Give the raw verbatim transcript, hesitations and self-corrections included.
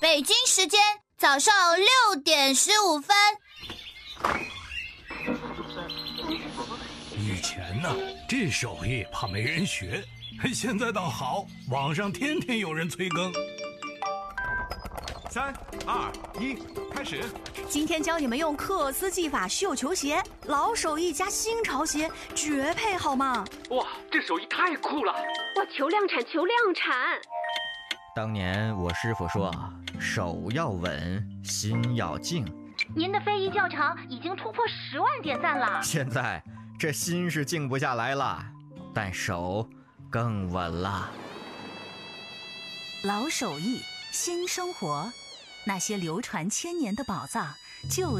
北京时间早上六点十五分。 以前呢，这手艺怕没人学，现在倒好，网上天天有人催更。 三二一，开始！ 今天教你们用克斯技法绣球鞋，老手艺加新潮鞋，绝配好吗？ 哇，这手艺太酷了！ 哇，求量产，求量产！ 当年我师傅说，手要稳，心要静。 您的非遗教场已经突破十万点赞了。 现在这心是静不下来了，但手更稳了。 老手艺，新生活，那些流传千年的宝藏就